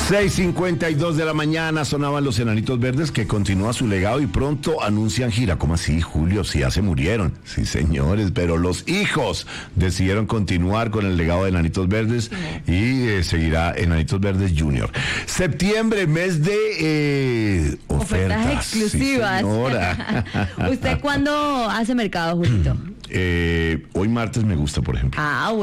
6:52 de la mañana sonaban los Enanitos Verdes, que continúa su legado y pronto anuncian gira. ¿Cómo así, Julio? Si ya se murieron. Sí, señores, pero los hijos decidieron continuar con el legado de Enanitos Verdes y seguirá Enanitos Verdes Junior. Septiembre, mes de ofertas exclusivas. Sí, señora. ¿Usted cuándo hace mercado, Julito? Hoy martes me gusta, por ejemplo. Ah,